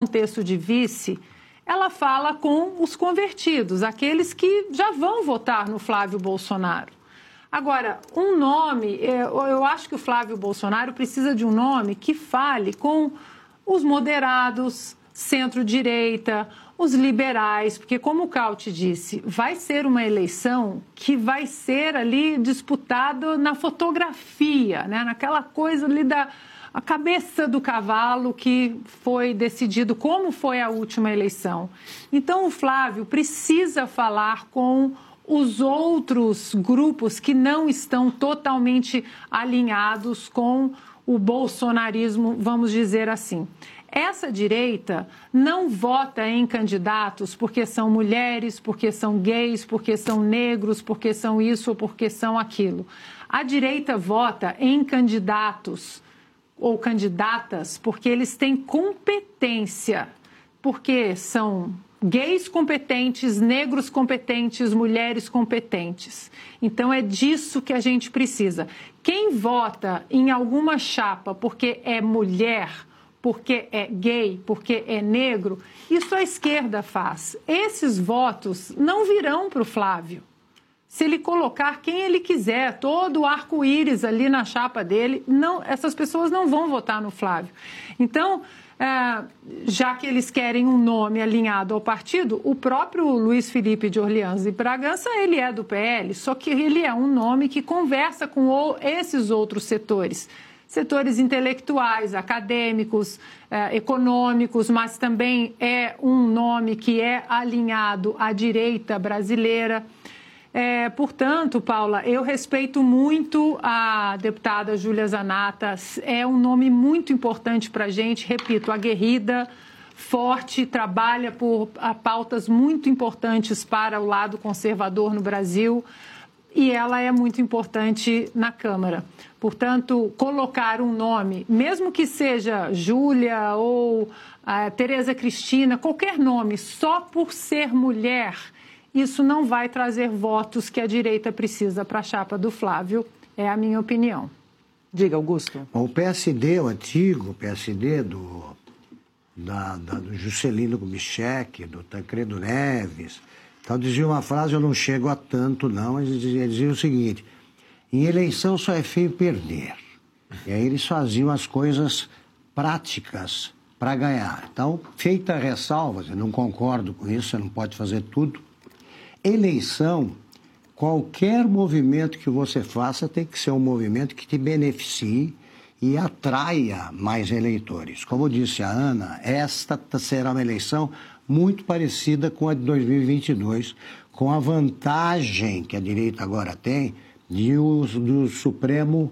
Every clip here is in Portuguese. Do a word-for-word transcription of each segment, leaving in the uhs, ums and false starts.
contexto de vice, ela fala com os convertidos, aqueles que já vão votar no Flávio Bolsonaro. Agora, um nome, eu acho que o Flávio Bolsonaro precisa de um nome que fale com os moderados, centro-direita, os liberais, porque, como o Cauti disse, vai ser uma eleição que vai ser ali disputada na fotografia, né? Naquela coisa ali da a cabeça do cavalo que foi decidido como foi a última eleição. Então, o Flávio precisa falar com os outros grupos que não estão totalmente alinhados com o bolsonarismo, vamos dizer assim. Essa direita não vota em candidatos porque são mulheres, porque são gays, porque são negros, porque são isso ou porque são aquilo. A direita vota em candidatos ou candidatas porque eles têm competência, porque são gays competentes, negros competentes, mulheres competentes. Então, é disso que a gente precisa. Quem vota em alguma chapa porque é mulher, porque é gay, porque é negro, isso a esquerda faz. Esses votos não virão para o Flávio. Se ele colocar quem ele quiser, todo o arco-íris ali na chapa dele, não, essas pessoas não vão votar no Flávio. Então, é, já que eles querem um nome alinhado ao partido, o próprio Luiz Felipe de Orleans e Bragança, ele é do P L, só que ele é um nome que conversa com o, esses outros setores. Setores intelectuais, acadêmicos, eh, econômicos, mas também é um nome que é alinhado à direita brasileira. É, portanto, Paula, eu respeito muito a deputada Júlia Zanatta, é um nome muito importante para a gente, repito, aguerrida, forte, trabalha por a, pautas muito importantes para o lado conservador no Brasil. E ela é muito importante na Câmara. Portanto, colocar um nome, mesmo que seja Júlia ou a Tereza Cristina, qualquer nome, só por ser mulher, isso não vai trazer votos que a direita precisa para a chapa do Flávio, é a minha opinião. Diga, Augusto. O P S D, o antigo P S D do, da, da, do Juscelino Kubitschek, do Tancredo Neves... Então, dizia uma frase, eu não chego a tanto, não, mas dizia, dizia o seguinte: em eleição só é feio perder. E aí eles faziam as coisas práticas para ganhar. Então, feita a ressalva, eu não concordo com isso, você não pode fazer tudo. Eleição, qualquer movimento que você faça tem que ser um movimento que te beneficie e atraia mais eleitores. Como disse a Ana, esta será uma eleição muito parecida com a de dois mil e vinte e dois, com a vantagem que a direita agora tem de o do Supremo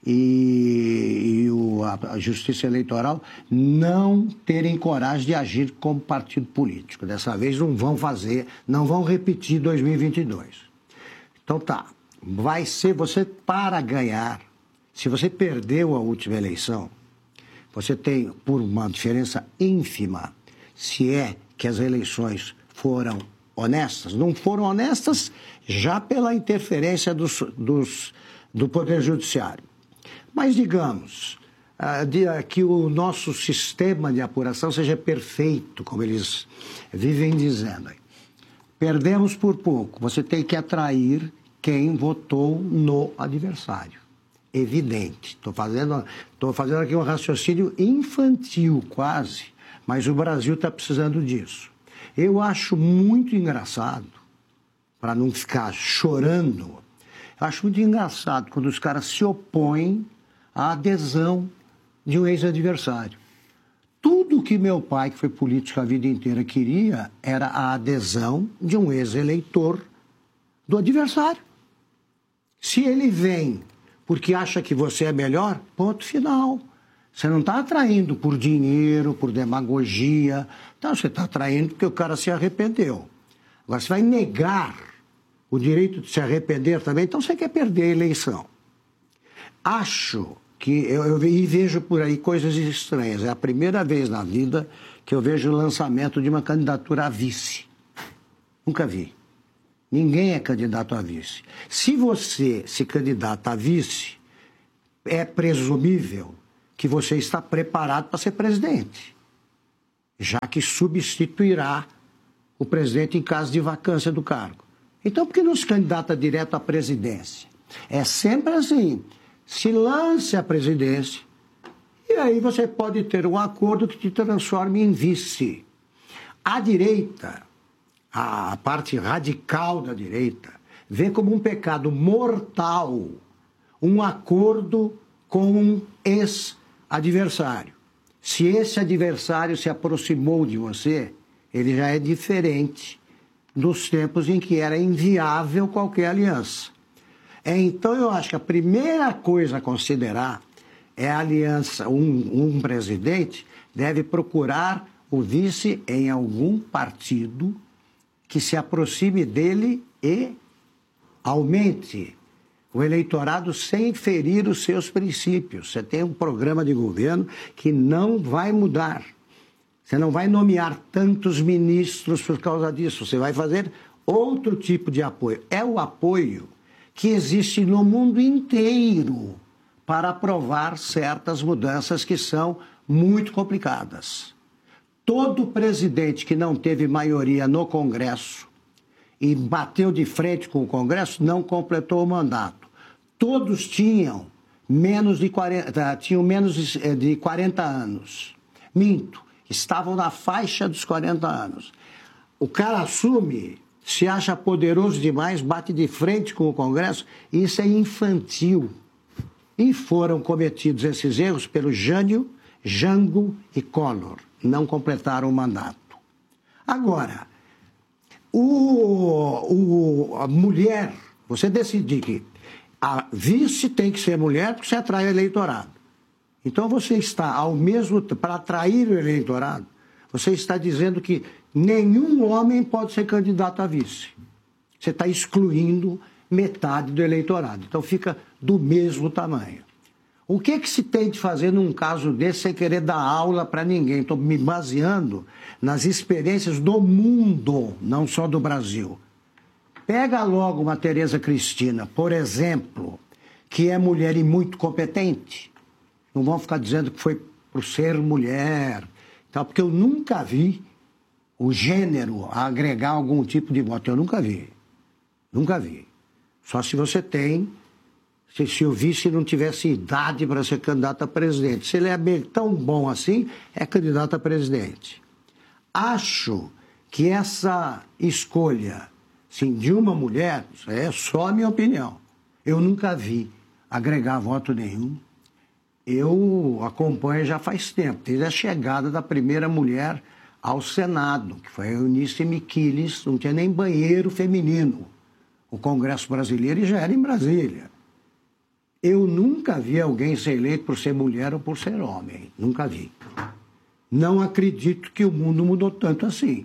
e, e o, a, a Justiça Eleitoral não terem coragem de agir como partido político. Dessa vez não vão fazer, não vão repetir dois mil e vinte e dois. Então tá, vai ser você para ganhar. Se você perdeu a última eleição, você tem, por uma diferença ínfima, se é que as eleições foram honestas, não foram honestas já pela interferência dos, dos, do Poder Judiciário. Mas, digamos, uh, de, uh, que o nosso sistema de apuração seja perfeito, como eles vivem dizendo. Aí. Perdemos por pouco, você tem que atrair quem votou no adversário. Evidente. Estou fazendo, tô fazendo aqui um raciocínio infantil, quase, mas o Brasil está precisando disso. Eu acho muito engraçado, para não ficar chorando, eu acho muito engraçado quando os caras se opõem à adesão de um ex-adversário. Tudo que meu pai, que foi político a vida inteira, queria era a adesão de um ex-eleitor do adversário. Se ele vem porque acha que você é melhor, ponto final. Você não está atraindo por dinheiro, por demagogia. Então, você está atraindo porque o cara se arrependeu. Agora, você vai negar o direito de se arrepender também, então você quer perder a eleição. Acho que, eu, eu e vejo por aí coisas estranhas. É a primeira vez na vida que eu vejo o lançamento de uma candidatura a vice. Nunca vi. Ninguém é candidato a vice. Se você se candidata a vice, é presumível que você está preparado para ser presidente. já que substituirá o presidente em caso de vacância do cargo. Então, por que não se candidata direto à presidência? É sempre assim, se lance à presidência e aí você pode ter um acordo que te transforme em vice. A direita, a parte radical da direita, vê como um pecado mortal um acordo com um ex-adversário. Se esse adversário se aproximou de você, ele já é diferente dos tempos em que era inviável qualquer aliança. Então, eu acho que a primeira coisa a considerar é a aliança. Um, um presidente deve procurar o vice em algum partido que se aproxime dele e aumente o eleitorado sem ferir os seus princípios. Você tem um programa de governo que não vai mudar. Você não vai nomear tantos ministros por causa disso. Você vai fazer outro tipo de apoio. É o apoio que existe no mundo inteiro para aprovar certas mudanças que são muito complicadas. Todo presidente que não teve maioria no Congresso e bateu de frente com o Congresso não completou o mandato. Todos tinham menos de quarenta, tinham menos de quarenta anos. Minto, estavam na faixa dos quarenta anos. O cara assume, se acha poderoso demais, bate de frente com o Congresso, e isso é infantil. E foram cometidos esses erros pelo Jânio, Jango e Collor. Não completaram o mandato. Agora, o, o, a mulher, você decidir que a vice tem que ser mulher porque você atrai o eleitorado. Então você está, ao mesmo tempo, para atrair o eleitorado, você está dizendo que nenhum homem pode ser candidato a vice. Você está excluindo metade do eleitorado. Então fica do mesmo tamanho. O que, que se tem de fazer num caso desse sem querer dar aula para ninguém? Estou me baseando nas experiências do mundo, não só do Brasil. Pega logo uma Tereza Cristina, por exemplo, que é mulher e muito competente. Não vão ficar dizendo que foi por ser mulher, tal, porque eu nunca vi o gênero agregar algum tipo de voto. Eu nunca vi. Nunca vi. Só se você tem, se, se o vice não tivesse idade para ser candidato a presidente. Se ele é bem, tão bom assim, é candidato a presidente. Acho que essa escolha, sim, de uma mulher, isso é só a minha opinião. Eu nunca vi agregar voto nenhum. Eu acompanho já faz tempo, desde a chegada da primeira mulher ao Senado, que foi a Eunice Miquiles, não tinha nem banheiro feminino. O Congresso brasileiro já era em Brasília. Eu nunca vi alguém ser eleito por ser mulher ou por ser homem. Nunca vi. Não acredito que o mundo mudou tanto assim.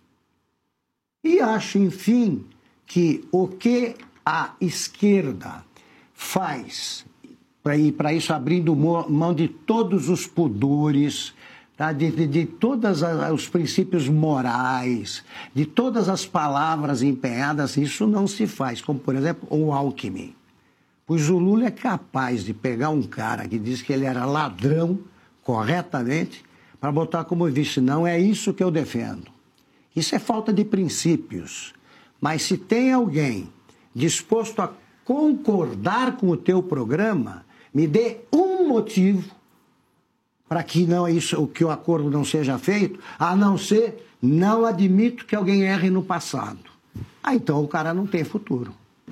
E acho, enfim, que o que a esquerda faz, e para isso abrindo mão de todos os pudores, tá? de, de, de todos os princípios morais, de todas as palavras empenhadas, isso não se faz, como, por exemplo, o Alckmin. Pois o Lula é capaz de pegar um cara que diz que ele era ladrão, corretamente, para botar como vice. Não é isso que eu defendo. Isso é falta de princípios. Mas se tem alguém disposto a concordar com o teu programa, me dê um motivo para que não isso, que o acordo não seja feito, a não ser não admito que alguém erre no passado. Ah, então o cara não tem futuro.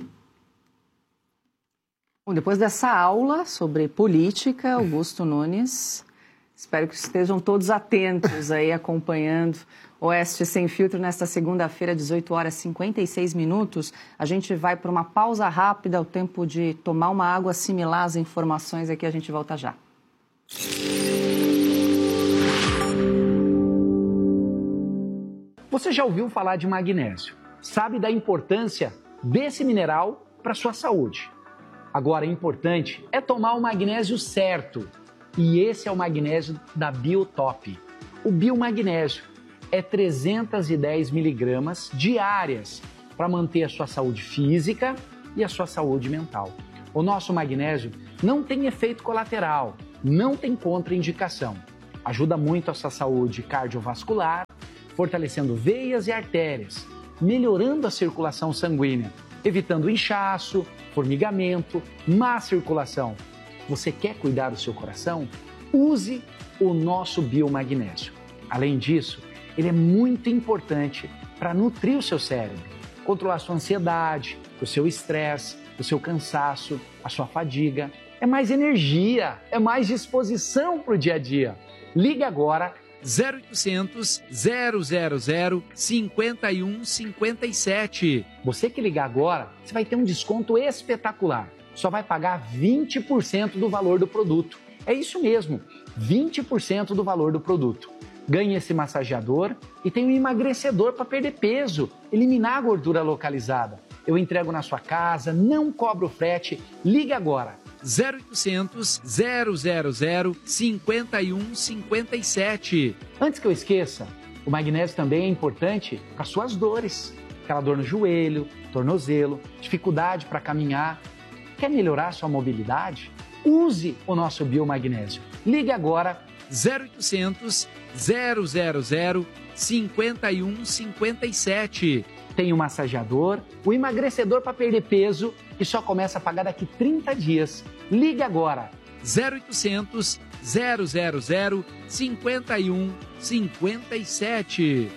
Bom, depois dessa aula sobre política, Augusto Nunes, espero que estejam todos atentos aí acompanhando Oeste Sem Filtro nesta segunda-feira, dezoito horas e cinquenta e seis minutos. A gente vai para uma pausa rápida, o tempo de tomar uma água, assimilar as informações aqui, a gente volta já. Você já ouviu falar de magnésio? Sabe da importância desse mineral para a sua saúde? Agora, o importante é tomar o magnésio certo. E esse é o magnésio da Biotop. O biomagnésio é trezentos e dez miligramas diárias para manter a sua saúde física e a sua saúde mental. O nosso magnésio não tem efeito colateral, não tem contraindicação. Ajuda muito a sua saúde cardiovascular, fortalecendo veias e artérias, melhorando a circulação sanguínea, evitando inchaço, formigamento, má circulação. Você quer cuidar do seu coração? Use o nosso biomagnésio. Além disso, ele é muito importante para nutrir o seu cérebro, controlar a sua ansiedade, o seu estresse, o seu cansaço, a sua fadiga. É mais energia, é mais disposição para o dia a dia. Ligue agora zero oitocentos, zero zero zero, cinco um cinco sete. Você que ligar agora, você vai ter um desconto espetacular. Só vai pagar vinte por cento do valor do produto. É isso mesmo, vinte por cento do valor do produto. Ganhe esse massageador e tem um emagrecedor para perder peso, eliminar a gordura localizada. Eu entrego na sua casa, não cobro frete. Ligue agora. zero oitocentos, zero zero zero, cinco um cinco sete. Antes que eu esqueça, o magnésio também é importante para suas dores. Aquela dor no joelho, tornozelo, dificuldade para caminhar. Quer melhorar sua mobilidade? Use o nosso biomagnésio. Ligue agora. zero oitocentos, zero zero zero, cinco um cinco sete. Tem o massageador, o emagrecedor para perder peso e só começa a pagar daqui trinta dias. Ligue agora. zero oitocentos, zero zero zero, cinco um cinco sete.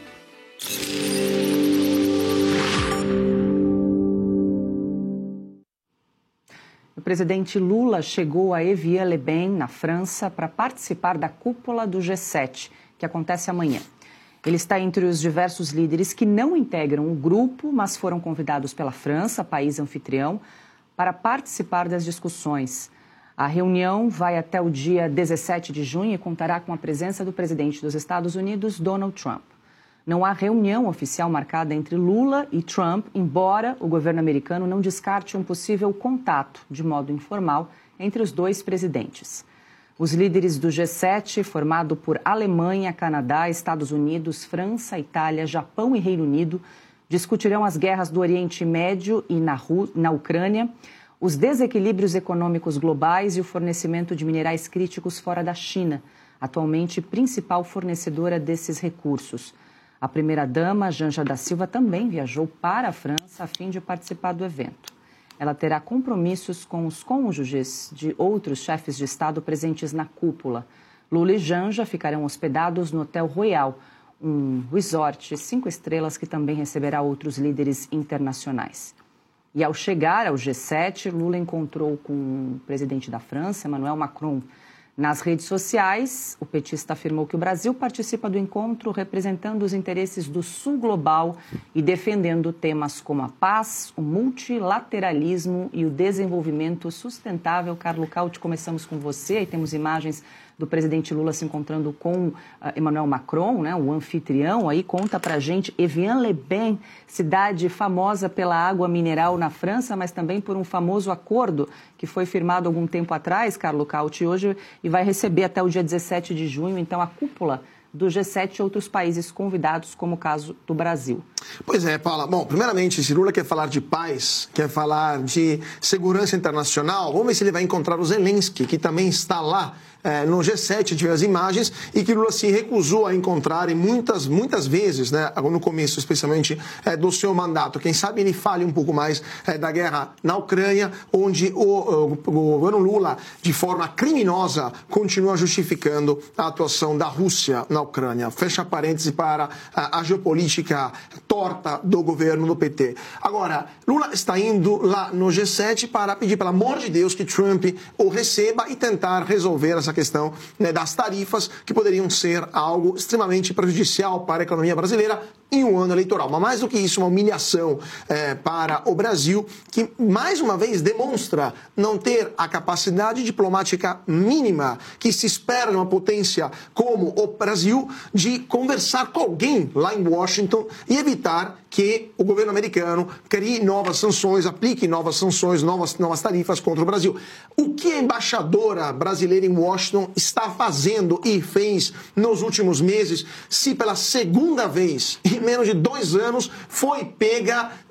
O presidente Lula chegou a Évian-les-Bains, na França, para participar da cúpula do G sete, que acontece amanhã. Ele está entre os diversos líderes que não integram o grupo, mas foram convidados pela França, país anfitrião, para participar das discussões. A reunião vai até o dia dezessete de junho e contará com a presença do presidente dos Estados Unidos, Donald Trump. Não há reunião oficial marcada entre Lula e Trump, embora o governo americano não descarte um possível contato, de modo informal, entre os dois presidentes. Os líderes do G sete, formado por Alemanha, Canadá, Estados Unidos, França, Itália, Japão e Reino Unido, discutirão as guerras do Oriente Médio e na, Ru- na Ucrânia, os desequilíbrios econômicos globais e o fornecimento de minerais críticos fora da China, atualmente principal fornecedora desses recursos. A primeira-dama, Janja da Silva, também viajou para a França a fim de participar do evento. Ela terá compromissos com os cônjuges de outros chefes de Estado presentes na cúpula. Lula e Janja ficarão hospedados no Hotel Royal, um resort cinco estrelas que também receberá outros líderes internacionais. E ao chegar ao G sete, Lula encontrou com o presidente da França, Emmanuel Macron. Nas redes sociais, o petista afirmou que o Brasil participa do encontro representando os interesses do Sul global e defendendo temas como a paz, o multilateralismo e o desenvolvimento sustentável. Carlo Cauti, começamos com você e temos imagens do presidente Lula se encontrando com uh, Emmanuel Macron, né, o anfitrião. Aí conta pra gente, Évian-les-Bains, cidade famosa pela água mineral na França, mas também por um famoso acordo que foi firmado algum tempo atrás, Carlo Cauti, hoje, e vai receber até o dia dezessete de junho, então, a cúpula do G sete e outros países convidados, como o caso do Brasil. Pois é, Paula. Bom, primeiramente, se Lula quer falar de paz, quer falar de segurança internacional, vamos ver se ele vai encontrar o Zelensky, que também está lá é, no G sete, tive as imagens, e que Lula se recusou a encontrar, e muitas, muitas vezes, né, no começo, especialmente é, do seu mandato. Quem sabe ele fale um pouco mais é, da guerra na Ucrânia, onde o, o, o governo Lula, de forma criminosa, continua justificando a atuação da Rússia na Ucrânia. Fecha parêntese para a, a geopolítica torta do governo do P T. Agora, Lula está indo lá no G sete para pedir, pelo amor de Deus, que Trump o receba e tentar resolver essa questão, né, das tarifas, que poderiam ser algo extremamente prejudicial para a economia brasileira em um ano eleitoral. Mas mais do que isso, uma humilhação é, para o Brasil, que mais uma vez demonstra não ter a capacidade diplomática mínima que se espera de uma potência como o Brasil, de conversar com alguém lá em Washington e evitar que o governo americano crie novas sanções, aplique novas sanções, novas, novas tarifas contra o Brasil. O que a embaixadora brasileira em Washington está fazendo e fez nos últimos meses, se pela segunda vez em menos de dois anos foi pega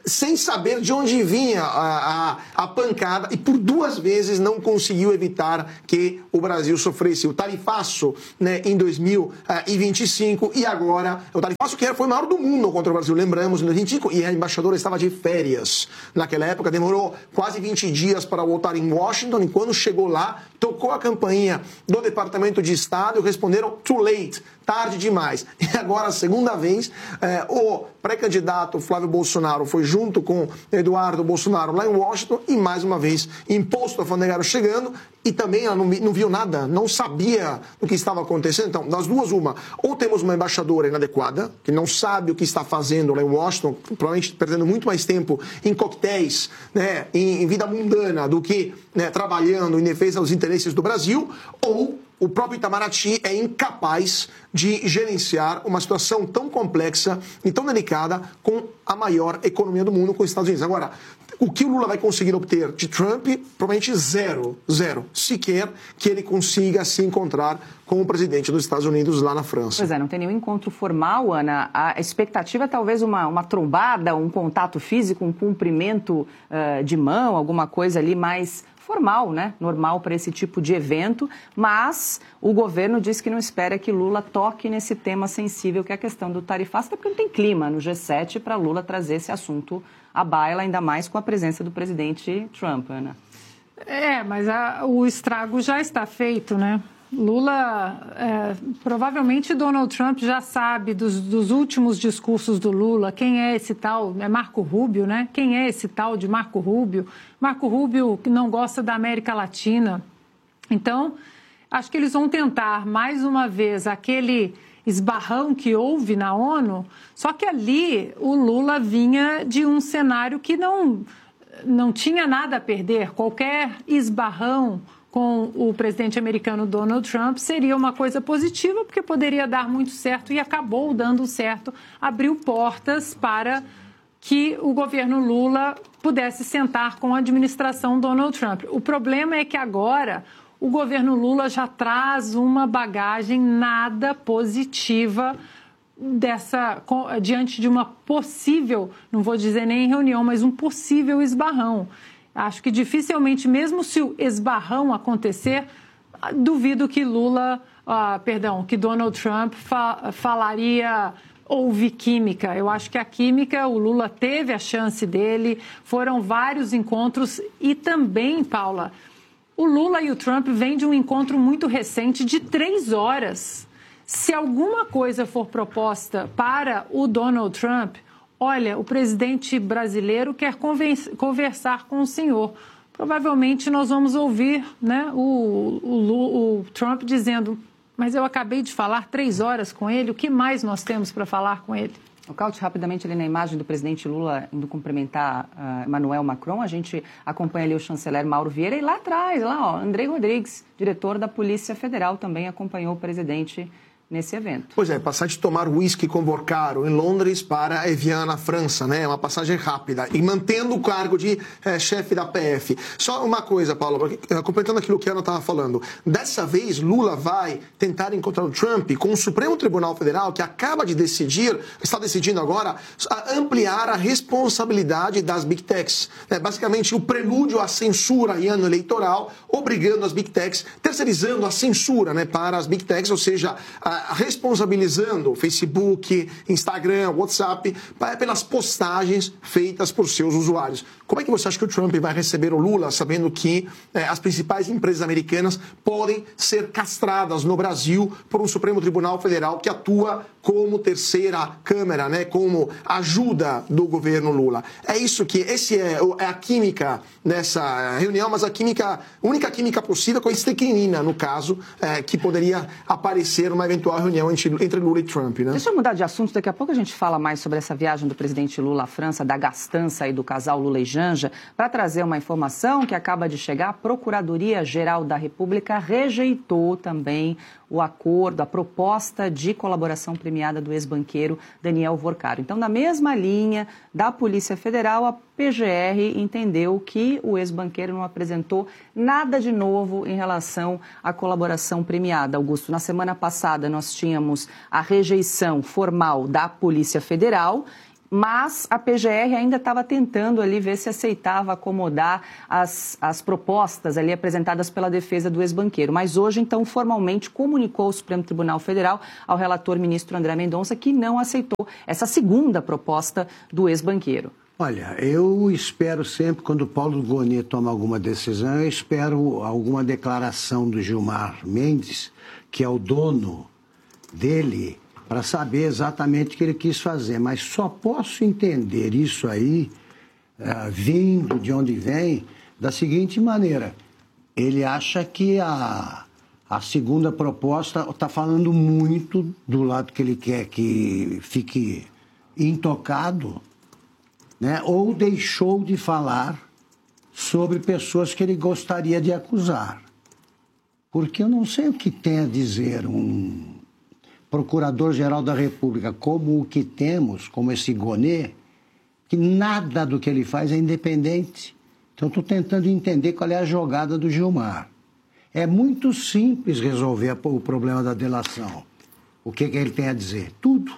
sem saber de onde vinha a, a, a pancada, e por duas vezes não conseguiu evitar que o Brasil sofresse o tarifaço, né, em dois mil e vinte e cinco, e agora o tarifaço que foi o maior do mundo contra o Brasil, lembramos, em dois mil e vinte e cinco, e a embaixadora estava de férias naquela época, demorou quase vinte dias para voltar em Washington, e quando chegou lá, tocou a campainha do Departamento de Estado e responderam too late, tarde demais. E agora, a segunda vez, eh, o pré-candidato Flávio Bolsonaro foi junto com Eduardo Bolsonaro lá em Washington e, mais uma vez, imposto alfandegário chegando, e também ela não, não viu nada, não sabia o que estava acontecendo. Então, das duas, uma, ou temos uma embaixadora inadequada, que não sabe o que está fazendo lá em Washington, provavelmente perdendo muito mais tempo em coquetéis, né, em, em vida mundana, do que, né, trabalhando em defesa dos interesses do Brasil, ou o próprio Itamaraty é incapaz de gerenciar uma situação tão complexa e tão delicada com a maior economia do mundo, com os Estados Unidos. Agora, o que o Lula vai conseguir obter de Trump? Provavelmente zero, zero. Sequer que ele consiga se encontrar com o presidente dos Estados Unidos lá na França. Pois é, não tem nenhum encontro formal, Ana. A expectativa é talvez uma, uma trombada, um contato físico, um cumprimento uh, de mão, alguma coisa ali mais formal, né? Normal para esse tipo de evento, mas o governo diz que não espera que Lula toque nesse tema sensível, que é a questão do tarifaço, até porque não tem clima no G sete para Lula trazer esse assunto à baila, ainda mais com a presença do presidente Trump, Ana. É, mas a, o estrago já está feito, né? Lula, é, provavelmente Donald Trump já sabe dos, dos últimos discursos do Lula, quem é esse tal, é Marco Rubio, né? Quem é esse tal de Marco Rubio? Marco Rubio que não gosta da América Latina. Então, acho que eles vão tentar, mais uma vez, aquele esbarrão que houve na ONU, só que ali o Lula vinha de um cenário que não, não tinha nada a perder, qualquer esbarrão com o presidente americano Donald Trump seria uma coisa positiva, porque poderia dar muito certo e acabou dando certo, abriu portas para que o governo Lula pudesse sentar com a administração Donald Trump. O problema é que agora o governo Lula já traz uma bagagem nada positiva dessa, diante de uma possível, não vou dizer nem reunião, mas um possível esbarrão. Acho que dificilmente, mesmo se o esbarrão acontecer, duvido que Lula, ah, perdão, que Donald Trump fa falaria houve química. Eu acho que a química, o Lula teve a chance dele, foram vários encontros e também, Paula, o Lula e o Trump vêm de um encontro muito recente de três horas. Se alguma coisa for proposta para o Donald Trump, olha, o presidente brasileiro quer conversar com o senhor. Provavelmente nós vamos ouvir, né, o, o, o Trump dizendo, mas eu acabei de falar três horas com ele, o que mais nós temos para falar com ele? O Caute, rapidamente ali na imagem do presidente Lula indo cumprimentar uh, Emmanuel Macron, a gente acompanha ali o chanceler Mauro Vieira e lá atrás, lá, ó, Andrei Rodrigues, diretor da Polícia Federal, também acompanhou o presidente nesse evento. Pois é, passar de tomar whisky com Borcaro em Londres para Evian, na França, né? Uma passagem rápida e mantendo o cargo de é, chefe da P F. Só uma coisa, Paulo, completando aquilo que a Ana estava falando. Dessa vez, Lula vai tentar encontrar o Trump com o Supremo Tribunal Federal, que acaba de decidir, está decidindo agora, a ampliar a responsabilidade das Big Techs. É, basicamente, o prelúdio à censura em ano eleitoral, obrigando as Big Techs, terceirizando a censura, né, para as Big Techs, ou seja, a responsabilizando Facebook, Instagram, WhatsApp pelas postagens feitas por seus usuários. Como é que você acha que o Trump vai receber o Lula, sabendo que eh, as principais empresas americanas podem ser castradas no Brasil por um Supremo Tribunal Federal que atua como terceira câmara, né, como ajuda do governo Lula? É isso que, esse é, é a química nessa reunião, mas a química, a única química possível com a estricnina, no caso, eh, que poderia aparecer numa eventual reunião entre, entre Lula e Trump, né? Deixa eu mudar de assunto, daqui a pouco a gente fala mais sobre essa viagem do presidente Lula à França, da gastança aí do casal Lula e Janja, para trazer uma informação que acaba de chegar. A Procuradoria-Geral da República rejeitou também o acordo, a proposta de colaboração premiada do ex-banqueiro Daniel Vorcaro. Então, na mesma linha da Polícia Federal, a P G R entendeu que o ex-banqueiro não apresentou nada de novo em relação à colaboração premiada. Augusto, na semana passada nós tínhamos a rejeição formal da Polícia Federal mas a P G R ainda estava tentando ali ver se aceitava acomodar as, as propostas ali apresentadas pela defesa do ex-banqueiro. Mas hoje, então, formalmente comunicou ao Supremo Tribunal Federal, ao relator ministro André Mendonça, que não aceitou essa segunda proposta do ex-banqueiro. Olha, eu espero sempre, quando o Paulo Gonet toma alguma decisão, eu espero alguma declaração do Gilmar Mendes, que é o dono dele, para saber exatamente o que ele quis fazer. Mas só posso entender isso aí, uh, vindo de onde vem, da seguinte maneira. Ele acha que a, a segunda proposta está falando muito do lado que ele quer que fique intocado, né? Ou deixou de falar sobre pessoas que ele gostaria de acusar. Porque eu não sei o que tem a dizer um Procurador-Geral da República como o que temos, como esse Gonet, que nada do que ele faz é independente. Então, estou tentando entender qual é a jogada do Gilmar. É muito simples resolver o problema da delação. O que, que ele tem a dizer? Tudo.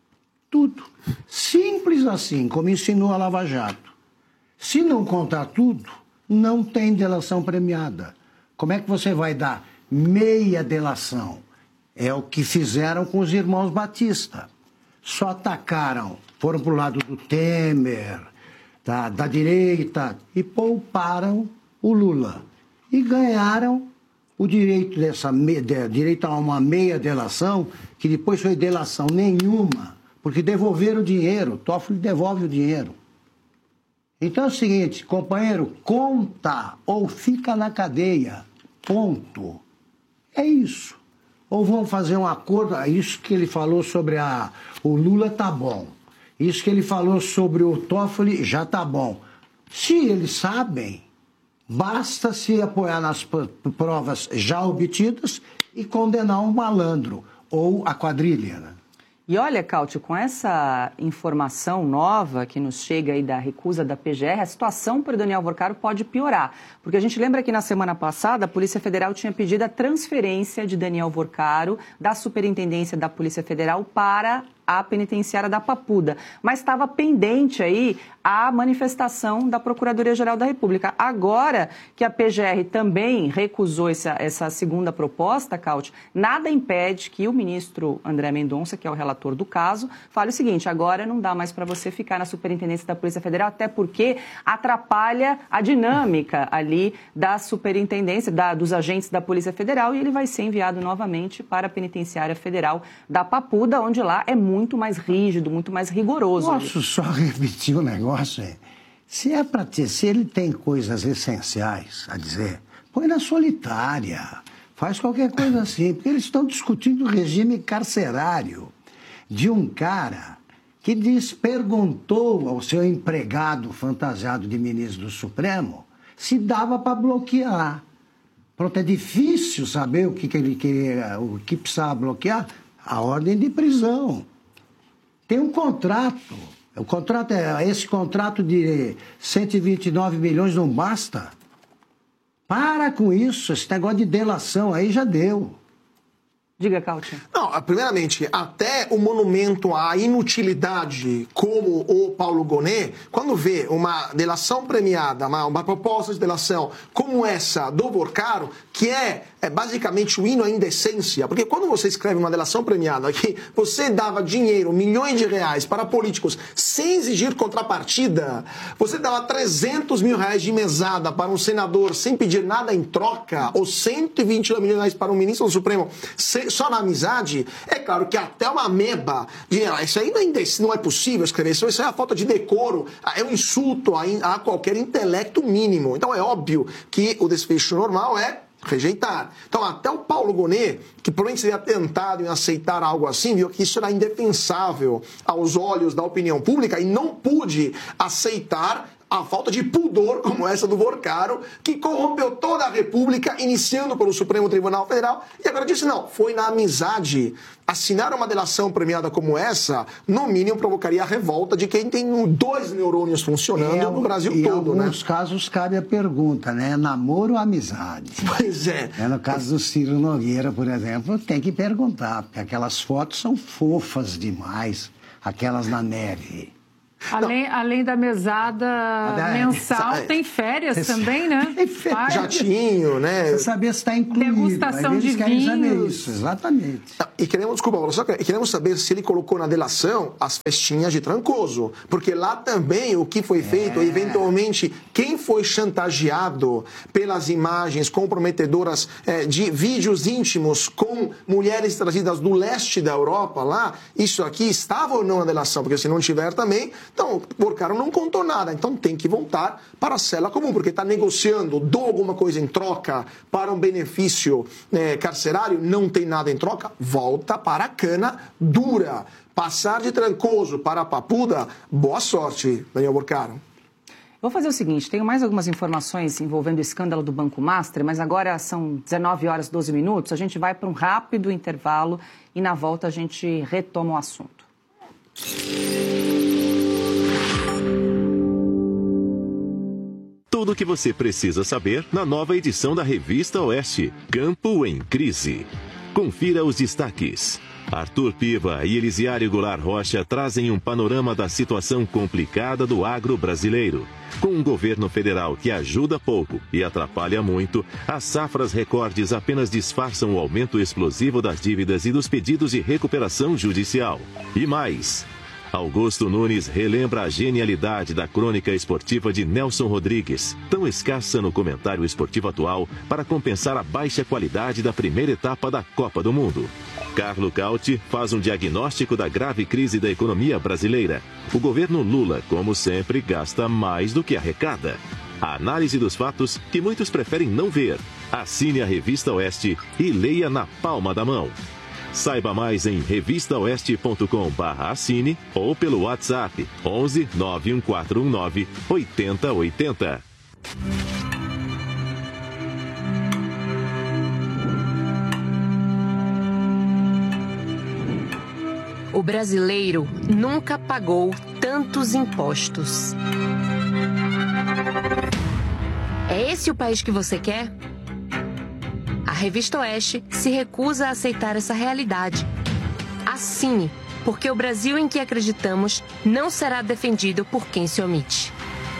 Tudo. Simples assim, como ensinou a Lava Jato. Se não contar tudo, não tem delação premiada. Como é que você vai dar meia delação? É o que fizeram com os irmãos Batista. Só atacaram, foram para o lado do Temer, da, da direita, e pouparam o Lula. E ganharam o direito, dessa, de, direito a uma meia delação, que depois foi delação nenhuma, porque devolveram o dinheiro, Toffoli devolve o dinheiro. Então é o seguinte, companheiro, conta ou fica na cadeia, ponto. É isso. Ou vão fazer um acordo, isso que ele falou sobre a, o Lula tá bom, isso que ele falou sobre o Toffoli já tá bom. Se eles sabem, basta se apoiar nas provas já obtidas e condenar um malandro ou a quadrilha, né? E olha, Cáutio, com essa informação nova que nos chega aí da recusa da P G R, a situação para o Daniel Vorcaro pode piorar. Porque a gente lembra que na semana passada a Polícia Federal tinha pedido a transferência de Daniel Vorcaro da Superintendência da Polícia Federal para a penitenciária da Papuda. Mas estava pendente aí a manifestação da Procuradoria-Geral da República. Agora que a P G R também recusou essa, essa segunda proposta, Cáutio, nada impede que o ministro André Mendonça, que é o relator do caso, fale o seguinte: agora não dá mais para você ficar na Superintendência da Polícia Federal, até porque atrapalha a dinâmica ali da superintendência, da, dos agentes da Polícia Federal, e ele vai ser enviado novamente para a Penitenciária Federal da Papuda, onde lá é muito mais rígido, muito mais rigoroso. Posso ali só repetir o negócio? É? Se é para ter, se ele tem coisas essenciais a dizer, põe na solitária, faz qualquer coisa assim, porque eles estão discutindo o regime carcerário de um cara que diz, perguntou ao seu empregado fantasiado de ministro do Supremo se dava para bloquear. Pronto, é difícil saber o que, que ele queria, o que precisava bloquear, a ordem de prisão. Tem um contrato. O contrato é, esse contrato de cento e vinte e nove milhões não basta. Para com isso, esse negócio de delação aí já deu. Diga, Cáutio. Não, primeiramente, até o monumento à inutilidade, como o Paulo Gonet, quando vê uma delação premiada, uma, uma proposta de delação como essa do Vorcaro, que é, é basicamente o hino à indecência, porque quando você escreve uma delação premiada que você dava dinheiro, milhões de reais para políticos sem exigir contrapartida, você dava trezentos mil reais de mesada para um senador sem pedir nada em troca, ou cento e vinte milhões de reais para um ministro do Supremo só na amizade, é claro que até uma ameba de, ah, isso aí não é, indec- não é possível escrever, isso é a falta de decoro, é um insulto a, a qualquer intelecto mínimo. Então é óbvio que o desfecho normal é rejeitar. Então até o Paulo Gonet, que provavelmente seria tentado em aceitar algo assim, viu que isso era indefensável aos olhos da opinião pública e não pôde aceitar a falta de pudor como essa do Vorcaro, que corrompeu toda a República, iniciando pelo Supremo Tribunal Federal, e agora disse, não, foi na amizade. Assinar uma delação premiada como essa, no mínimo, provocaria a revolta de quem tem dois neurônios funcionando é, no Brasil e todo, né? Em alguns né? casos cabe a pergunta, né? Namoro ou amizade? Pois é. é. No caso do Ciro Nogueira, por exemplo, tem que perguntar, porque aquelas fotos são fofas demais, aquelas na neve. Além, além da mesada Ah, mensal, é. tem férias também, né? Tem férias. Vai. Jatinho, né? Você saber se está incluído. Degustação Aí eles de querem saber vinhos. isso, exatamente. E queremos, desculpa, só que- e queremos saber se ele colocou na delação as festinhas de Trancoso. Porque lá também o que foi feito, É. eventualmente, quem foi chantageado pelas imagens comprometedoras eh, de vídeos íntimos com mulheres trazidas do leste da Europa lá, isso aqui estava ou não na delação? Porque se não tiver também, então o Porcaro não contou nada. Então tem que voltar para a cela comum, porque está negociando, dou alguma coisa em troca para um benefício eh, carcerário, não tem nada em troca, volta para a cana dura. Passar de Trancoso para a Papuda, boa sorte, Daniel Porcaro. Vou fazer o seguinte, tenho mais algumas informações envolvendo o escândalo do Banco Master, mas agora são dezenove horas e doze minutos, a gente vai para um rápido intervalo e na volta a gente retoma o assunto. Tudo o que você precisa saber na nova edição da Revista Oeste, Campo em Crise. Confira os destaques. Arthur Piva e Elisiário Goulart Rocha trazem um panorama da situação complicada do agro brasileiro. Com um governo federal que ajuda pouco e atrapalha muito, as safras recordes apenas disfarçam o aumento explosivo das dívidas e dos pedidos de recuperação judicial. E mais... Augusto Nunes relembra a genialidade da crônica esportiva de Nelson Rodrigues, tão escassa no comentário esportivo atual para compensar a baixa qualidade da primeira etapa da Copa do Mundo. Carlo Cauti faz um diagnóstico da grave crise da economia brasileira. O governo Lula, como sempre, gasta mais do que arrecada. A análise dos fatos que muitos preferem não ver. Assine a Revista Oeste e leia na palma da mão. Saiba mais em revista oeste ponto com barra assine ou pelo WhatsApp onze nove um quatro um nove oito zero oito zero. O brasileiro nunca pagou tantos impostos. É esse o país que você quer? A Revista Oeste se recusa a aceitar essa realidade. Assine, porque o Brasil em que acreditamos não será defendido por quem se omite.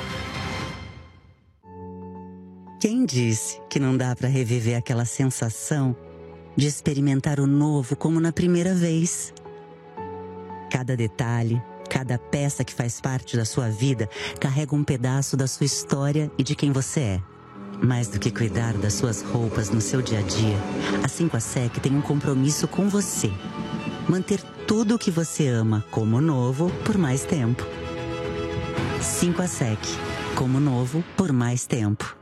Quem disse que não dá para reviver aquela sensação de experimentar o novo como na primeira vez? Cada detalhe, cada peça que faz parte da sua vida carrega um pedaço da sua história e de quem você é. Mais do que cuidar das suas roupas no seu dia a dia, a cinco A S E C tem um compromisso com você. Manter tudo o que você ama como novo por mais tempo. cinco A S E C, como novo por mais tempo.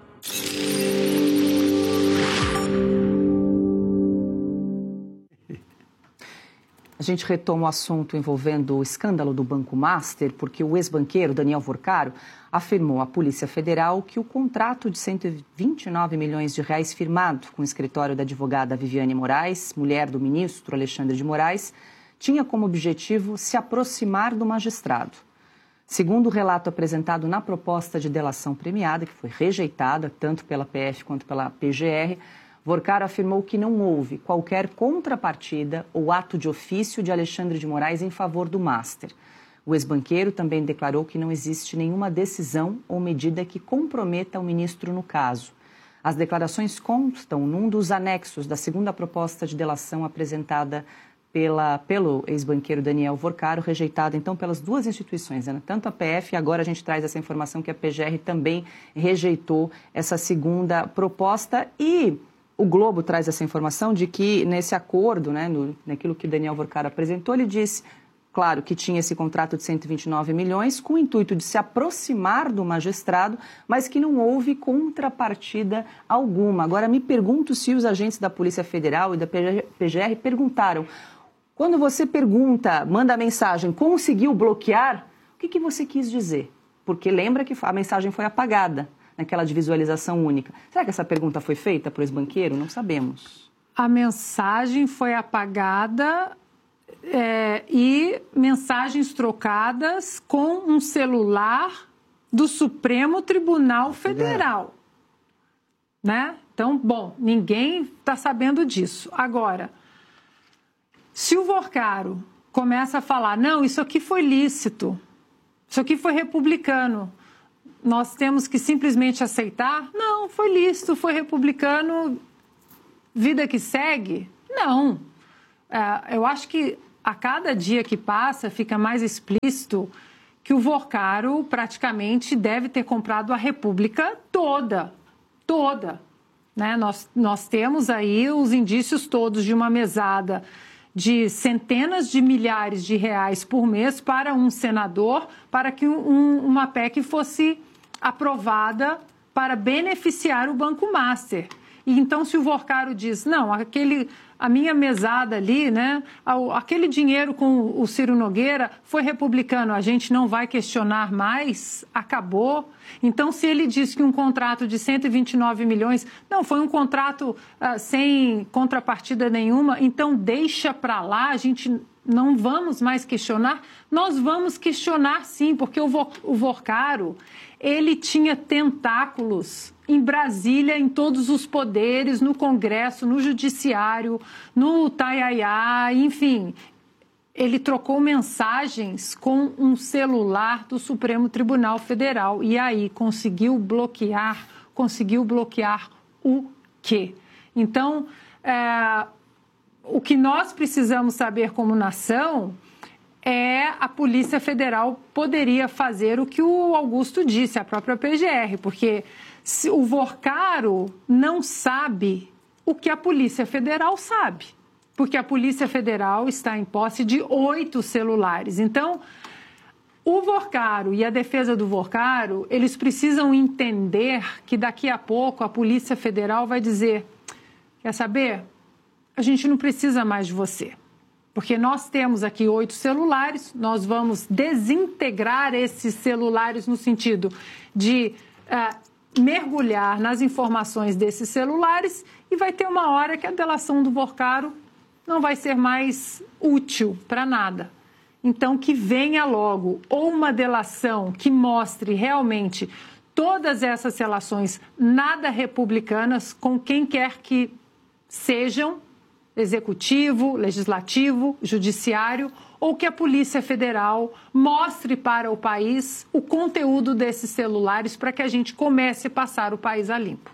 A gente retoma o assunto envolvendo o escândalo do Banco Master, porque o ex-banqueiro Daniel Porcaro afirmou à Polícia Federal que o contrato de cento e vinte e nove milhões de reais firmado com o escritório da advogada Viviane Moraes, mulher do ministro Alexandre de Moraes, tinha como objetivo se aproximar do magistrado. Segundo o relato apresentado na proposta de delação premiada, que foi rejeitada tanto pela P F quanto pela P G R, Porcaro afirmou que não houve qualquer contrapartida ou ato de ofício de Alexandre de Moraes em favor do Master. O ex-banqueiro também declarou que não existe nenhuma decisão ou medida que comprometa o ministro no caso. As declarações constam num dos anexos da segunda proposta de delação apresentada pela, pelo ex-banqueiro Daniel Porcaro, rejeitada então pelas duas instituições, né? Tanto a P F, agora a gente traz essa informação que a P G R também rejeitou essa segunda proposta e... O Globo traz essa informação de que nesse acordo, né, no, naquilo que o Daniel Porcaro apresentou, ele disse, claro, que tinha esse contrato de cento e vinte e nove milhões com o intuito de se aproximar do magistrado, mas que não houve contrapartida alguma. Agora, me pergunto se os agentes da Polícia Federal e da P G R perguntaram, quando você pergunta, manda a mensagem, conseguiu bloquear, o que, que você quis dizer? Porque lembra que a mensagem foi apagada. Naquela de visualização única. Será que essa pergunta foi feita para o ex-banqueiro? Não sabemos. A mensagem foi apagada é, e mensagens trocadas com um celular do Supremo Tribunal Federal. Né? Então, bom, ninguém está sabendo disso. Agora, se o Porcaro começa a falar, não, isso aqui foi lícito, Isso aqui foi republicano. Nós temos que simplesmente aceitar? Não, foi lícito, foi republicano, vida que segue? Não. É, eu acho que a cada dia que passa fica mais explícito que o Vorcaro praticamente deve ter comprado a República toda, toda. Né? Nós, nós temos aí os indícios todos de uma mesada de centenas de milhares de reais por mês para um senador, para que um, uma P E C fosse aprovada para beneficiar o Banco Master. E então, se o Vorcaro diz, não, aquele, a minha mesada ali, né, aquele dinheiro com o Ciro Nogueira foi republicano, a gente não vai questionar mais, acabou. Então, se ele diz que um contrato de cento e vinte e nove milhões, não, foi um contrato uh, sem contrapartida nenhuma, então deixa para lá, a gente não vamos mais questionar. Nós vamos questionar sim, porque o, Vo, o Vorcaro, ele tinha tentáculos em Brasília, em todos os poderes, no Congresso, no Judiciário, no Taiaiá, enfim. Ele trocou mensagens com um celular do Supremo Tribunal Federal e aí conseguiu bloquear, conseguiu bloquear o quê? Então, é, o que nós precisamos saber como nação é a Polícia Federal poderia fazer o que o Augusto disse, a própria P G R, porque se o Vorcaro não sabe o que a Polícia Federal sabe, porque a Polícia Federal está em posse de oito celulares. Então, o Vorcaro e a defesa do Vorcaro, eles precisam entender que daqui a pouco a Polícia Federal vai dizer, quer saber? A gente não precisa mais de você, porque nós temos aqui oito celulares, nós vamos desintegrar esses celulares no sentido de uh, mergulhar nas informações desses celulares e vai ter uma hora que a delação do Vorcaro não vai ser mais útil para nada. Então, que venha logo ou uma delação que mostre realmente todas essas relações nada republicanas com quem quer que sejam, executivo, legislativo, judiciário, ou que a Polícia Federal mostre para o país o conteúdo desses celulares para que a gente comece a passar o país a limpo.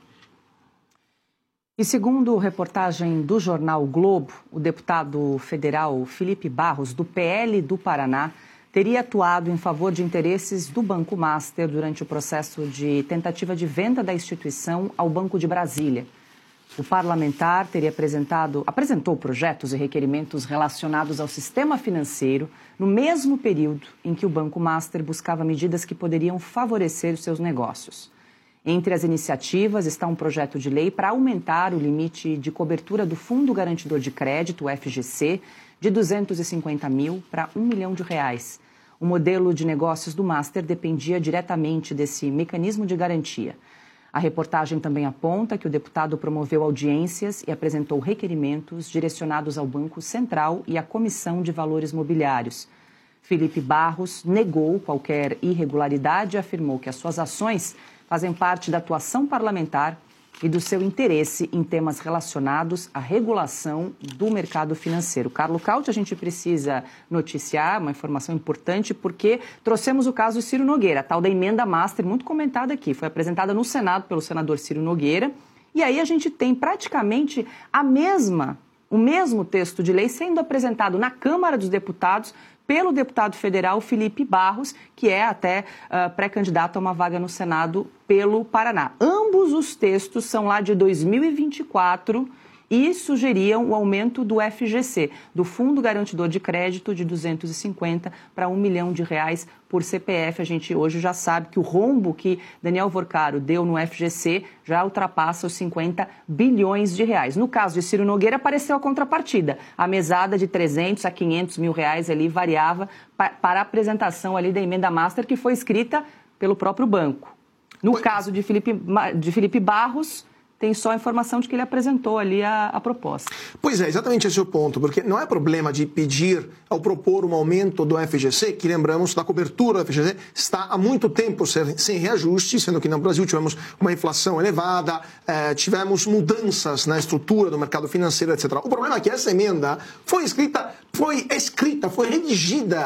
E segundo reportagem do jornal o Globo, o deputado federal Felipe Barros, do P L do Paraná, teria atuado em favor de interesses do Banco Master durante o processo de tentativa de venda da instituição ao Banco de Brasília. O parlamentar teria apresentado, apresentou projetos e requerimentos relacionados ao sistema financeiro no mesmo período em que o Banco Master buscava medidas que poderiam favorecer os seus negócios. Entre as iniciativas está um projeto de lei para aumentar o limite de cobertura do Fundo Garantidor de Crédito, o F G C, de duzentos e cinquenta mil para um milhão de reais. O modelo de negócios do Master dependia diretamente desse mecanismo de garantia. A reportagem também aponta que o deputado promoveu audiências e apresentou requerimentos direcionados ao Banco Central e à Comissão de Valores Mobiliários. Felipe Barros negou qualquer irregularidade e afirmou que as suas ações fazem parte da atuação parlamentar e do seu interesse em temas relacionados à regulação do mercado financeiro. Carlos Cauti, a gente precisa noticiar uma informação importante porque trouxemos o caso Ciro Nogueira, a tal da emenda Master, muito comentada aqui. Foi apresentada no Senado pelo senador Ciro Nogueira e aí a gente tem praticamente a mesma, o mesmo texto de lei sendo apresentado na Câmara dos Deputados pelo deputado federal Felipe Barros, que é até uh, pré-candidato a uma vaga no Senado pelo Paraná. Ambos os textos são lá de dois mil e vinte e quatro e sugeriam o aumento do F G C, do Fundo Garantidor de Crédito, de duzentos e cinquenta para um milhão de reais por C P F. A gente hoje já sabe que o rombo que Daniel Vorcaro deu no F G C já ultrapassa os cinquenta bilhões de reais. No caso de Ciro Nogueira, apareceu a contrapartida. A mesada de trezentos a quinhentos mil reais ali variava pa- para a apresentação ali da emenda Master, que foi escrita pelo próprio banco. No Oi. caso de Felipe, de Felipe Barros, tem só a informação de que ele apresentou ali a, a proposta. Pois é, exatamente esse é o ponto, porque não é problema de pedir, ao propor um aumento do F G C, que lembramos, da cobertura do F G C, está há muito tempo sem, sem reajuste, sendo que no Brasil tivemos uma inflação elevada, eh, tivemos mudanças na estrutura do mercado financeiro, etcétera. O problema é que essa emenda foi escrita, foi escrita, foi redigida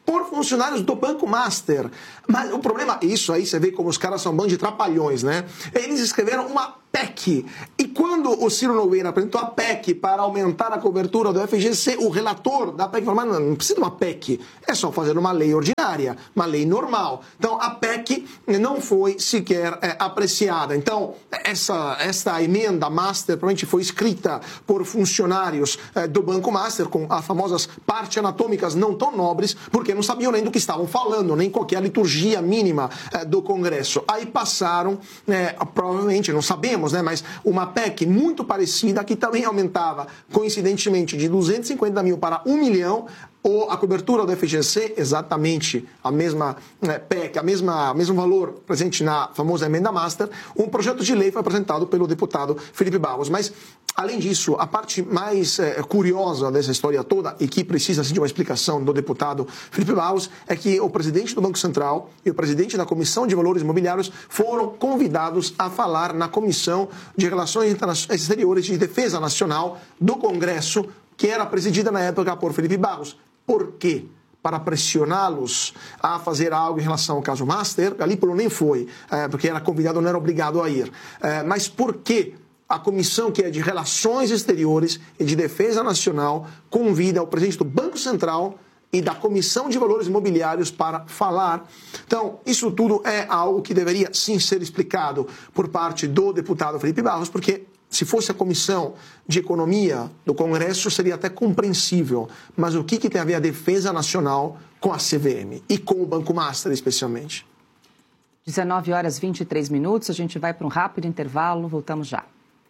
por funcionários do Banco Master. Mas o problema, isso aí você vê como os caras são um bando de trapalhões, né? Eles escreveram uma P E C. E quando o Ciro Nogueira apresentou a P E C para aumentar a cobertura do F G C, o relator da P E C falou, não, não precisa de uma P E C, é só fazer uma lei ordinária, uma lei normal. Então, a P E C não foi sequer é, apreciada. Então, essa, essa emenda Master provavelmente foi escrita por funcionários é, do Banco Master, com as famosas partes anatômicas não tão nobres, porque não sabiam nem do que estavam falando, nem qualquer liturgia mínima é, do Congresso. Aí passaram, é, provavelmente, não sabemos, né, mas uma P E C muito parecida, que também aumentava, coincidentemente, de duzentos e cinquenta mil para um milhão, ou a cobertura do F G C, exatamente a mesma né, P E C, a mesma, mesmo valor presente na famosa emenda Master. Um projeto de lei foi apresentado pelo deputado Felipe Barros. Mas, além disso, a parte mais é, curiosa dessa história toda, e que precisa assim, de uma explicação do deputado Felipe Barros, é que o presidente do Banco Central e o presidente da Comissão de Valores Imobiliários foram convidados a falar na Comissão de Relações Exteriores de Defesa Nacional do Congresso, que era presidida na época por Felipe Barros. Por quê? Para pressioná-los a fazer algo em relação ao caso Master. Galípolo nem foi, é, porque era convidado, não era obrigado a ir. É, mas por quê? A comissão que é de Relações Exteriores e de Defesa Nacional convida o presidente do Banco Central e da Comissão de Valores Imobiliários para falar. Então, isso tudo é algo que deveria sim ser explicado por parte do deputado Felipe Barros, porque se fosse a Comissão de Economia do Congresso, seria até compreensível. Mas o que, que tem a ver a Defesa Nacional com a C V M e com o Banco Master, especialmente? dezenove horas e vinte e três minutos, a gente vai para um rápido intervalo, voltamos já.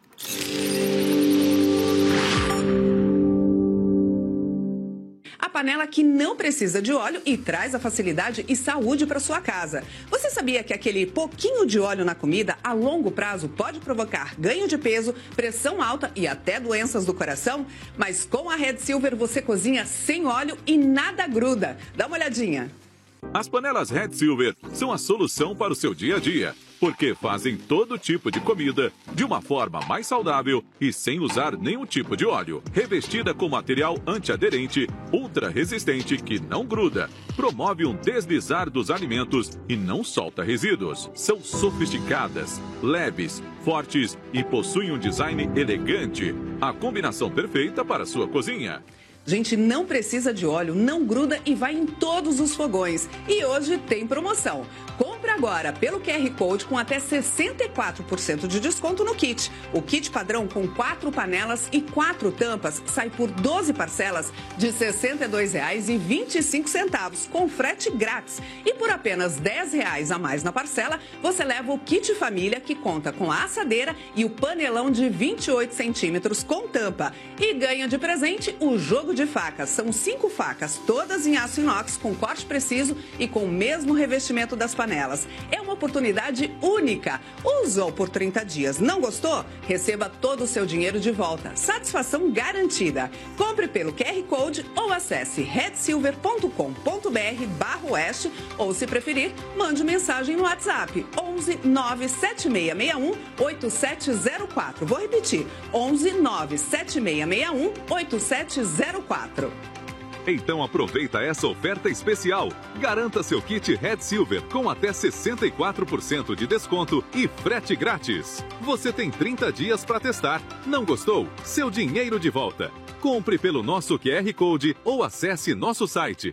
A panela que não precisa de óleo e traz a facilidade e saúde para sua casa. Você sabia que aquele pouquinho de óleo na comida, a longo prazo, pode provocar ganho de peso, pressão alta e até doenças do coração? Mas com a Red Silver você cozinha sem óleo e nada gruda. Dá uma olhadinha. As panelas Red Silver são a solução para o seu dia a dia, porque fazem todo tipo de comida de uma forma mais saudável e sem usar nenhum tipo de óleo. Revestida com material antiaderente, ultra resistente que não gruda, promove um deslizar dos alimentos e não solta resíduos. São sofisticadas, leves, fortes e possuem um design elegante. A combinação perfeita para a sua cozinha. Gente, não precisa de óleo, não gruda e vai em todos os fogões. E hoje tem promoção. Compre agora pelo Q R Code com até sessenta e quatro por cento de desconto no kit. O kit padrão com quatro panelas e quatro tampas sai por doze parcelas de sessenta e dois reais e vinte e cinco centavos, com frete grátis. E por apenas dez reais a mais na parcela, você leva o kit família, que conta com a assadeira e o panelão de vinte e oito centímetros com tampa. E ganha de presente o jogo de facas. São cinco facas, todas em aço inox, com corte preciso e com o mesmo revestimento das panelas. É uma oportunidade única. Usou por trinta dias. Não gostou? Receba todo o seu dinheiro de volta. Satisfação garantida. Compre pelo Q R Code ou acesse red silver ponto com ponto br barra oeste ou, se preferir, mande mensagem no WhatsApp onze nove sete seis seis um oito sete zero quatro. Vou repetir, onze nove sete seis seis um oito sete zero quatro. Então aproveita essa oferta especial. Garanta seu kit Red Silver com até sessenta e quatro por cento de desconto e frete grátis. Você tem trinta dias para testar. Não gostou? Seu dinheiro de volta. Compre pelo nosso Q R Code ou acesse nosso site.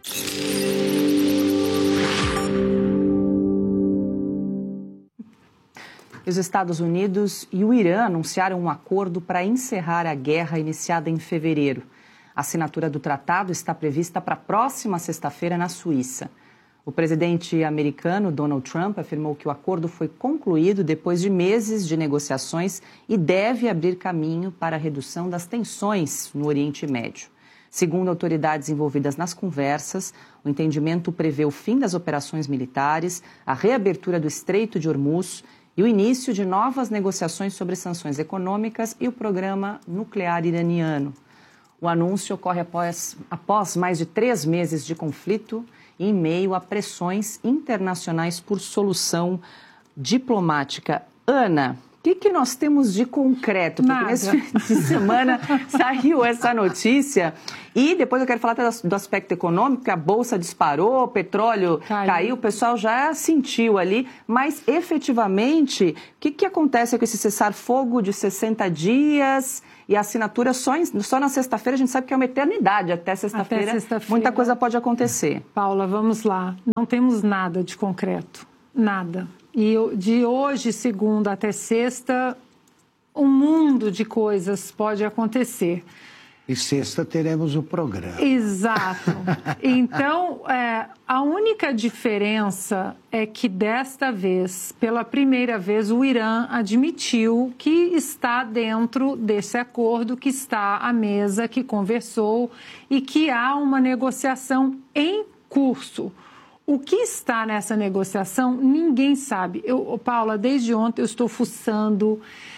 Os Estados Unidos e o Irã anunciaram um acordo para encerrar a guerra iniciada em fevereiro. A assinatura do tratado está prevista para a próxima sexta-feira na Suíça. O presidente americano Donald Trump afirmou que o acordo foi concluído depois de meses de negociações e deve abrir caminho para a redução das tensões no Oriente Médio. Segundo autoridades envolvidas nas conversas, o entendimento prevê o fim das operações militares, a reabertura do Estreito de Hormuz e o início de novas negociações sobre sanções econômicas e o programa nuclear iraniano. O anúncio ocorre após, após mais de três meses de conflito e em meio a pressões internacionais por solução diplomática. Ana, O que, que nós temos de concreto? Porque Nada. nesse fim de semana saiu essa notícia. E depois eu quero falar até do aspecto econômico, que a Bolsa disparou, o petróleo caiu, caiu o pessoal já sentiu ali. Mas, efetivamente, o que, que acontece com esse cessar-fogo de sessenta dias e a assinatura só, em, só na sexta-feira? A gente sabe que é uma eternidade. Até sexta-feira, sexta muita coisa pode acontecer. Paula, vamos lá. Não temos nada de concreto. Nada. E de hoje, segunda até sexta, um mundo de coisas pode acontecer. E sexta teremos o programa. Exato. Então, é, a única diferença é que desta vez, pela primeira vez, o Irã admitiu que está dentro desse acordo, que está à mesa, que conversou e que há uma negociação em curso. O que está nessa negociação, ninguém sabe. Eu, Paula, desde ontem eu estou fuçando,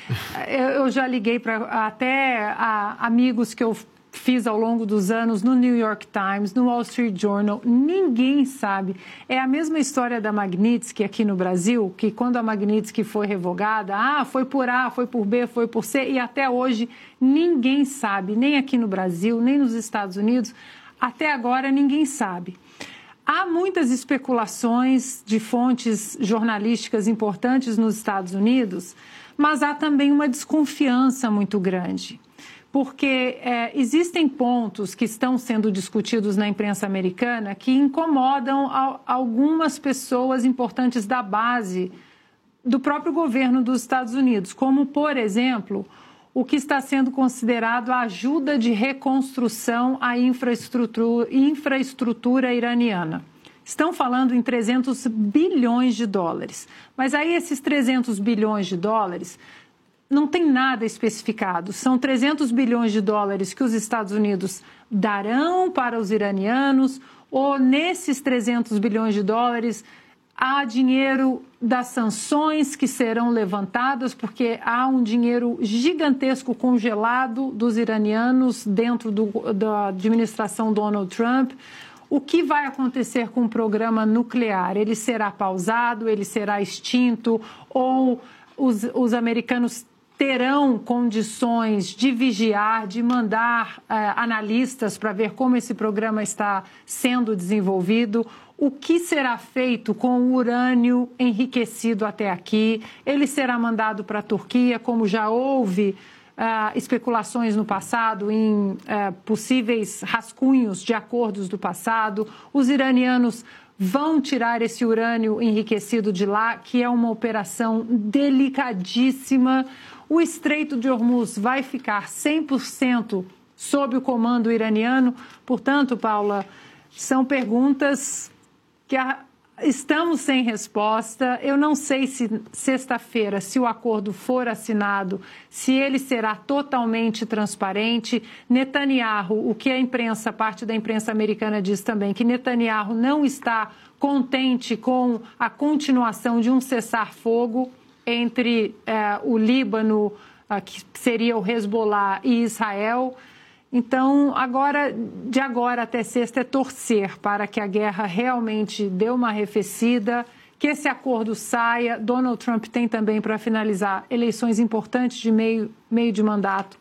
eu, eu já liguei para até a, amigos que eu fiz ao longo dos anos no New York Times, no Wall Street Journal, ninguém sabe. É a mesma história da Magnitsky aqui no Brasil, que quando a Magnitsky foi revogada, ah, foi por A, foi por B, foi por C, e até hoje ninguém sabe, nem aqui no Brasil, nem nos Estados Unidos, até agora ninguém sabe. Há muitas especulações de fontes jornalísticas importantes nos Estados Unidos, mas há também uma desconfiança muito grande, porque é, existem pontos que estão sendo discutidos na imprensa americana que incomodam a, algumas pessoas importantes da base do próprio governo dos Estados Unidos, como, por exemplo, o que está sendo considerado a ajuda de reconstrução à infraestrutura, infraestrutura iraniana. Estão falando em trezentos bilhões de dólares. Mas aí esses trezentos bilhões de dólares não tem nada especificado. São trezentos bilhões de dólares que os Estados Unidos darão para os iranianos, ou nesses trezentos bilhões de dólares há dinheiro das sanções que serão levantadas, porque há um dinheiro gigantesco congelado dos iranianos dentro do, da administração Donald Trump. O que vai acontecer com o programa nuclear? Ele será pausado, ele será extinto, ou os, os americanos terão condições de vigiar, de mandar eh, analistas para ver como esse programa está sendo desenvolvido? O que será feito com o urânio enriquecido até aqui? Ele será mandado para a Turquia, como já houve uh, especulações no passado em uh, possíveis rascunhos de acordos do passado. Os iranianos vão tirar esse urânio enriquecido de lá, que é uma operação delicadíssima. O Estreito de Hormuz vai ficar cem por cento sob o comando iraniano. Portanto, Paula, são perguntas que a, estamos sem resposta. Eu não sei se sexta-feira, se o acordo for assinado, se ele será totalmente transparente. Netanyahu, o que a imprensa, parte da imprensa americana diz também, que Netanyahu não está contente com a continuação de um cessar-fogo entre eh, o Líbano, ah, que seria o Hezbollah, e Israel. Então, agora, de agora até sexta, é torcer para que a guerra realmente dê uma arrefecida, que esse acordo saia. Donald Trump tem também, para finalizar, eleições importantes de meio, meio de mandato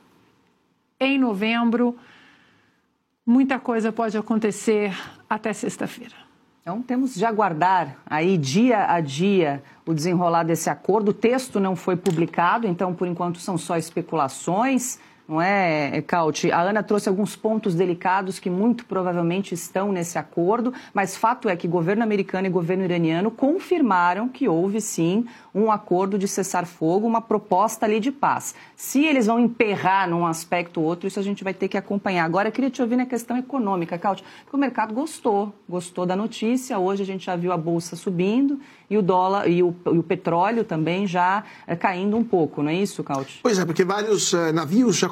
em novembro. Muita coisa pode acontecer até sexta-feira. Então, temos de aguardar aí dia a dia o desenrolar desse acordo. O texto não foi publicado, então, por enquanto, são só especulações. Não é, Cauti? A Ana trouxe alguns pontos delicados que muito provavelmente estão nesse acordo, mas fato é que governo americano e governo iraniano confirmaram que houve, sim, um acordo de cessar-fogo, uma proposta ali de paz. Se eles vão emperrar num aspecto ou outro, isso a gente vai ter que acompanhar. Agora, eu queria te ouvir na questão econômica, Cauti, porque o mercado gostou, gostou da notícia. Hoje a gente já viu a Bolsa subindo e o dólar e o, e o petróleo também já é, caindo um pouco, não é isso, Cauti? Pois é, porque vários uh, navios já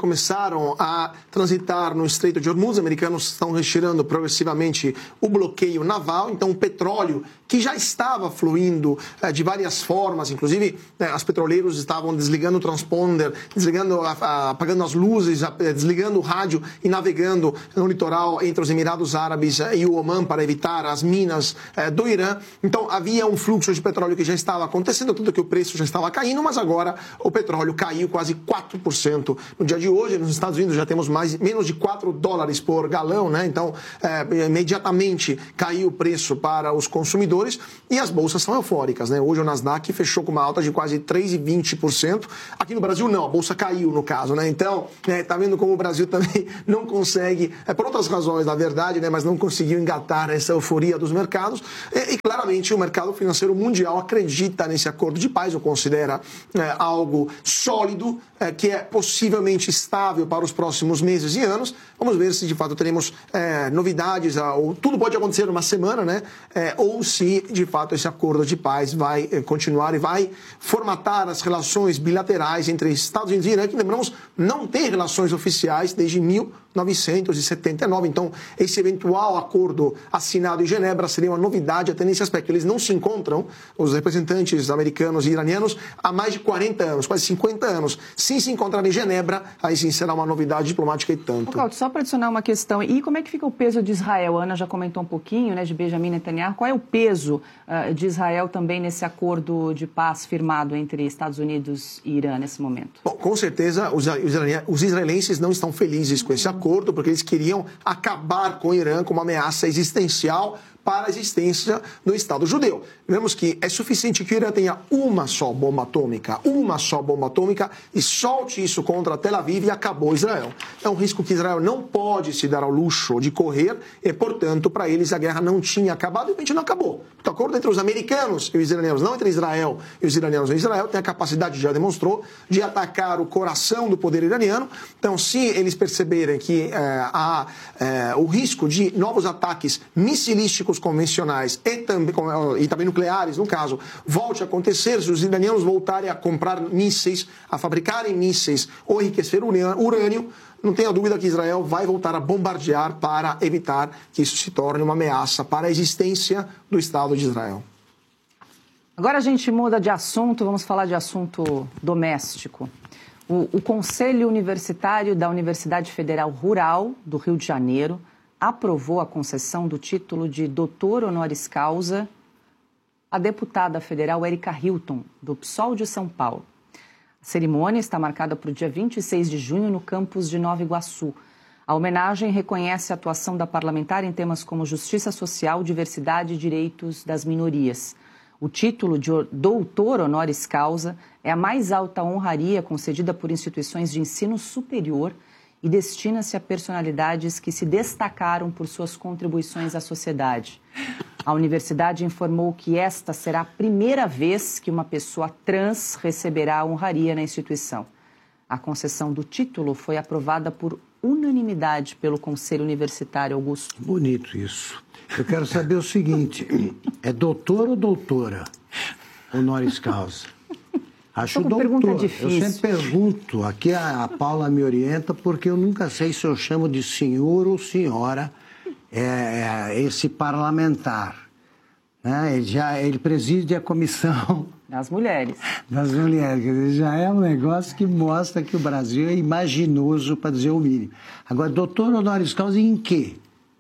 começaram a transitar no Estreito de Hormuz. Os americanos estão retirando progressivamente o bloqueio naval. Então, o petróleo, que já estava fluindo eh, de várias formas, inclusive eh, as petroleiros estavam desligando o transponder, desligando, a, a, apagando as luzes, a, desligando o rádio e navegando no litoral entre os Emirados Árabes eh, e o Omã para evitar as minas eh, do Irã. Então, havia um fluxo de petróleo que já estava acontecendo, tanto que o preço já estava caindo, mas agora o petróleo caiu quase quatro por cento no dia de hoje. Nos Estados Unidos já temos mais, menos de quatro dólares por galão, né? Então, eh, imediatamente caiu o preço para os consumidores. E as bolsas são eufóricas, né? Hoje o Nasdaq fechou com uma alta de quase três vírgula vinte por cento. Aqui no Brasil não, a bolsa caiu no caso, né? Então, né, tá vendo como o Brasil também não consegue, é por outras razões, na verdade, né, mas não conseguiu engatar essa euforia dos mercados. E, e claramente o mercado financeiro mundial acredita nesse acordo de paz, ou considera é, algo sólido, é, que é possivelmente estável para os próximos meses e anos. Vamos ver se de fato teremos é, novidades, ou tudo pode acontecer numa semana, né? É, ou se de fato esse acordo de paz vai eh, continuar e vai formatar as relações bilaterais entre Estados Unidos e Irã, que, lembramos, não tem relações oficiais desde mil novecentos e setenta e nove. Então, esse eventual acordo assinado em Genebra seria uma novidade até nesse aspecto. Eles não se encontram, os representantes americanos e iranianos, há mais de quarenta anos, quase cinquenta anos. Se se encontrar em Genebra, aí sim será uma novidade diplomática e tanto. Ô, Claudio, só para adicionar uma questão, e como é que fica o peso de Israel? A Ana já comentou um pouquinho, né, de Benjamin Netanyahu. Qual é o peso uh, de Israel também nesse acordo de paz firmado entre Estados Unidos e Irã nesse momento? Bom, com certeza os, os israelenses não estão felizes com esse acordo. acordo, porque eles queriam acabar com o Irã como uma ameaça existencial para a existência do Estado judeu. Vemos que é suficiente que o Irã tenha uma só bomba atômica, uma só bomba atômica, e solte isso contra Tel Aviv e acabou Israel. É um risco que Israel não pode se dar ao luxo de correr, e, portanto, para eles a guerra não tinha acabado e a gente não acabou. O acordo entre os americanos e os iranianos, não entre Israel e os iranianos. Israel tem a capacidade, já demonstrou, de atacar o coração do poder iraniano. Então, se eles perceberem que é, há é, o risco de novos ataques missilísticos convencionais e também, e também nucleares, no caso, volte a acontecer, se os iranianos voltarem a comprar mísseis, a fabricarem mísseis ou enriquecer urânio, não tenha dúvida que Israel vai voltar a bombardear para evitar que isso se torne uma ameaça para a existência do Estado de Israel. Agora a gente muda de assunto, vamos falar de assunto doméstico. O, o Conselho Universitário da Universidade Federal Rural do Rio de Janeiro aprovou a concessão do título de doutor honoris causa à deputada federal Érica Hilton, do P SOL de São Paulo. A cerimônia está marcada para o dia vinte e seis de junho no campus de Nova Iguaçu. A homenagem reconhece a atuação da parlamentar em temas como justiça social, diversidade e direitos das minorias. O título de doutor honoris causa é a mais alta honraria concedida por instituições de ensino superior e destina-se a personalidades que se destacaram por suas contribuições à sociedade. A universidade informou que esta será a primeira vez que uma pessoa trans receberá a honraria na instituição. A concessão do título foi aprovada por unanimidade pelo Conselho Universitário, Augusto. Bonito isso. Eu quero saber o seguinte, é doutor ou doutora honoris causa? Acho doutor. Eu sempre pergunto, aqui a, a Paula me orienta, porque eu nunca sei se eu chamo de senhor ou senhora é, esse parlamentar. Né? Ele, já, ele preside a comissão... Das mulheres. Das mulheres. Quer dizer, já é um negócio que mostra que o Brasil é imaginoso, para dizer o mínimo. Agora, doutor honoris causa em quê?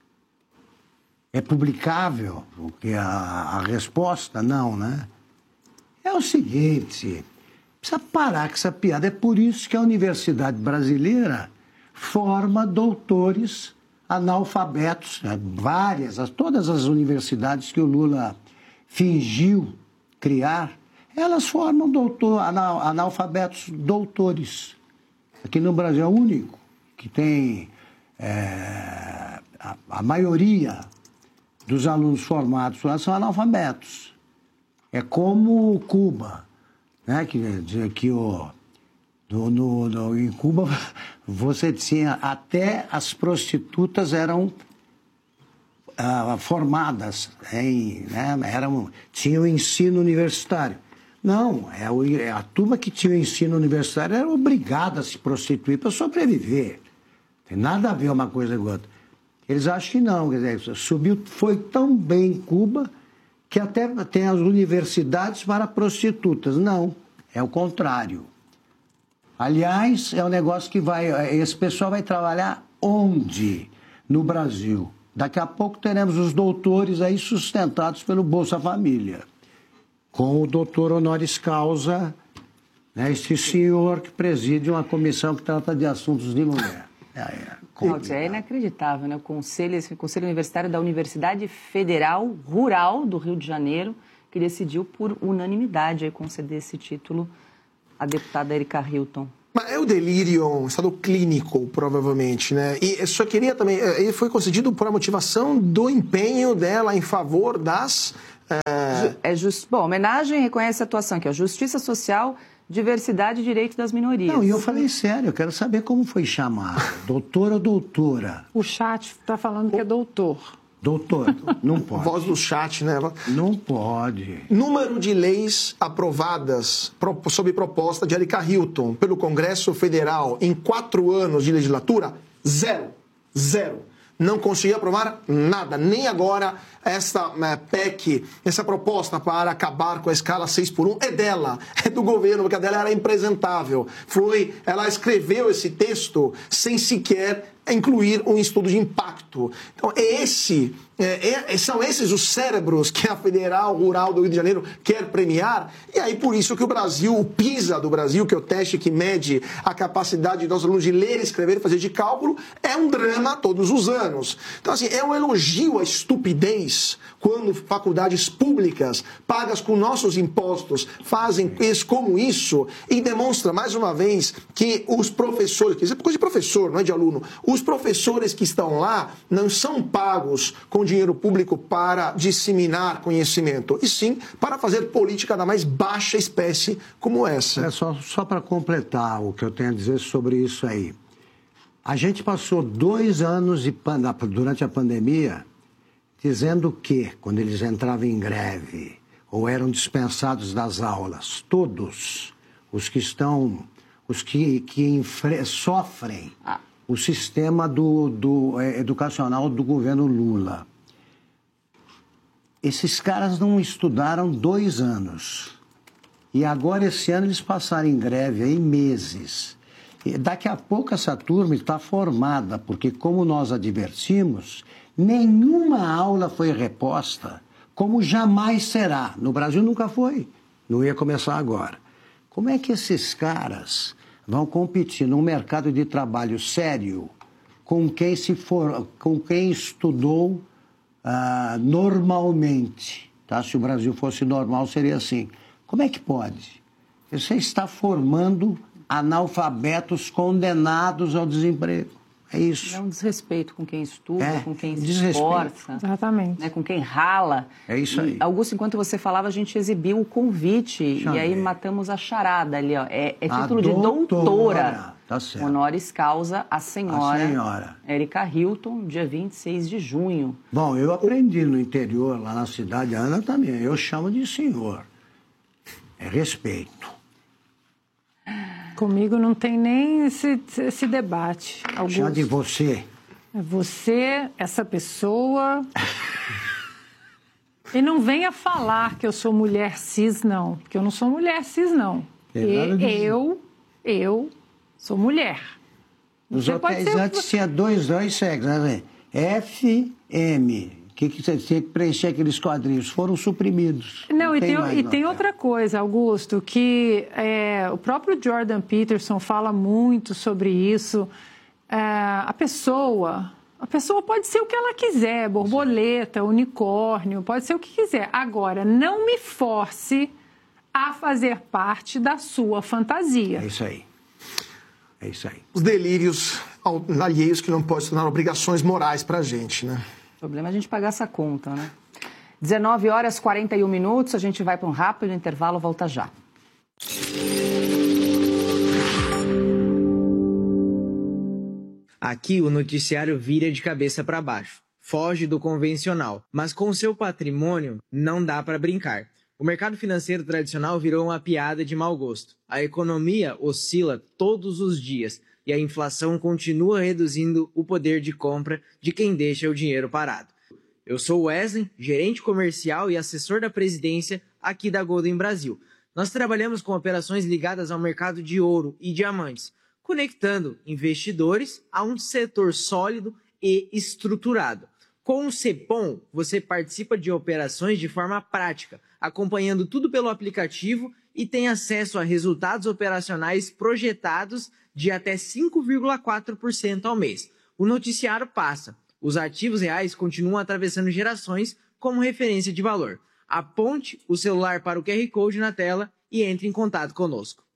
É publicável? Porque a, a resposta, não, né? É o seguinte... Precisa parar com essa piada. É por isso que a Universidade Brasileira forma doutores analfabetos. Né? Várias, todas as universidades que o Lula fingiu criar, elas formam doutor, analfabetos doutores. Aqui no Brasil é o único que tem é, a, a maioria dos alunos formados lá são analfabetos. É como Cuba. Né, que, que o, no, no, no, em Cuba você tinha até as prostitutas eram ah, formadas em, né, eram, tinham ensino universitário. Não, é, o, é a turma que tinha o ensino universitário era obrigada a se prostituir para sobreviver. Tem nada a ver uma coisa com outra. Eles acham que não, quer dizer, subiu, foi tão bem em Cuba que até tem as universidades para prostitutas. Não, é o contrário. Aliás, é um negócio que vai... Esse pessoal vai trabalhar onde? No Brasil. Daqui a pouco teremos os doutores aí sustentados pelo Bolsa Família. Com o doutor honoris causa, né, esse senhor que preside uma comissão que trata de assuntos de mulher. É, é, Cláudio, é inacreditável, né? O Conselho, esse Conselho Universitário da Universidade Federal Rural do Rio de Janeiro, que decidiu por unanimidade aí conceder esse título à deputada Erika Hilton. Mas é o delírio, um estado clínico, provavelmente, né? E eu só queria também... Ele foi concedido por a motivação do empenho dela em favor das... É, é just... Bom, homenagem reconhece a atuação aqui, ó, Justiça Social, Diversidade e Direito das Minorias. Não, e eu falei sério, eu quero saber como foi chamado. Doutor ou doutora? O chat está falando que é doutor. Doutor, não pode. Voz do chat, né? Não pode. Número de leis aprovadas sob proposta de Erika Hilton pelo Congresso Federal em quatro anos de legislatura, zero. Zero. Não conseguiu aprovar nada, nem agora esta uh, P E C, essa proposta para acabar com a escala seis por um é dela, é do governo, porque a dela era impresentável. Foi, ela escreveu esse texto sem sequer incluir um estudo de impacto. Então, é esse, é, é, são esses os cérebros que a Federal Rural do Rio de Janeiro quer premiar, e aí por isso que o Brasil, o PISA do Brasil, que é o teste que mede a capacidade dos nossos alunos de ler, escrever e fazer de cálculo, é um drama todos os anos. Então, assim, é um elogio à estupidez quando faculdades públicas, pagas com nossos impostos, fazem isso como isso, e demonstra, mais uma vez, que os professores, que isso é coisa de professor, não é de aluno, os professores que estão lá não são pagos com dinheiro público para disseminar conhecimento, e sim para fazer política da mais baixa espécie como essa. É só, só para completar o que eu tenho a dizer sobre isso aí. A gente passou dois anos de, durante a pandemia dizendo que, quando eles entravam em greve ou eram dispensados das aulas, todos os que estão, os que, que sofrem ah. o sistema do, do, é, educacional do governo Lula, esses caras não estudaram dois anos. E agora, esse ano, eles passaram em greve aí meses. E daqui a pouco essa turma está formada, porque, como nós advertimos, nenhuma aula foi reposta, como jamais será. No Brasil nunca foi, não ia começar agora. Como é que esses caras vão competir num mercado de trabalho sério com quem, se for, com quem estudou ah, normalmente? Tá? Se o Brasil fosse normal, seria assim. Como é que pode? Você está formando analfabetos condenados ao desemprego. É isso. É um desrespeito com quem estuda, é, com quem se desrespeito. esforça. Exatamente. Né, com quem rala. É isso aí. E, Augusto, enquanto você falava, a gente exibiu o convite. Deixa e aí ver. matamos a charada ali, ó. É, é título a de doutora. doutora. Tá certo. Honoris causa a senhora, a senhora Erika Hilton, dia vinte e seis de junho. Bom, eu aprendi no interior, lá na cidade, a Ana também. Eu chamo de senhor. É respeito. Comigo não tem nem esse, esse debate, Augusto. Chama de você. É você, essa pessoa. E não venha falar que eu sou mulher cis, não. Que eu não sou mulher cis, não. E, eu, eu sou mulher. Os hotéis antes tinha dois, dois sexos, né? F M. Que, que você tinha que preencher aqueles quadrinhos, foram suprimidos. Não, não e tem, mais, e não, tem cara. outra coisa, Augusto, que é, o próprio Jordan Peterson fala muito sobre isso. É, a pessoa, a pessoa pode ser o que ela quiser, borboleta, unicórnio, pode ser o que quiser. Agora, não me force a fazer parte da sua fantasia. É isso aí. É isso aí. Os delírios alheios que não podem se tornar obrigações morais pra gente, né? O problema é a gente pagar essa conta, né? dezenove horas e quarenta e um minutos, a gente vai para um rápido intervalo, volta já. Aqui o noticiário vira de cabeça para baixo. Foge do convencional, mas com seu patrimônio não dá para brincar. O mercado financeiro tradicional virou uma piada de mau gosto. A economia oscila todos os dias e a inflação continua reduzindo o poder de compra de quem deixa o dinheiro parado. Eu sou Wesley, gerente comercial e assessor da presidência aqui da Golden Brasil. Nós trabalhamos com operações ligadas ao mercado de ouro e diamantes, conectando investidores a um setor sólido e estruturado. Com o Cepom, você participa de operações de forma prática, acompanhando tudo pelo aplicativo e tem acesso a resultados operacionais projetados de até cinco vírgula quatro por cento ao mês. O noticiário passa. Os ativos reais continuam atravessando gerações como referência de valor. Aponte o celular para o Q R Code na tela e entre em contato conosco.